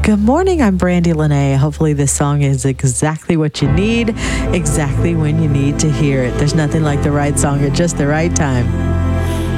Good morning, I'm Brandy Lene. Hopefully this song is exactly what you need, exactly when you need to hear it. There's nothing like the right song at just the right time.